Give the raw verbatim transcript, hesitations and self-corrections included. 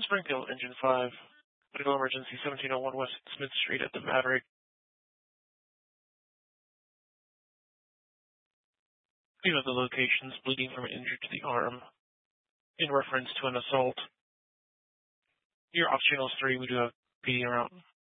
Springfield, Engine five. Medical emergency seventeen oh one West Smith Street at the Maverick. We have the locations: bleeding from an injury to the arm, in reference to an assault. Your ops channel is three. We do have bleeding around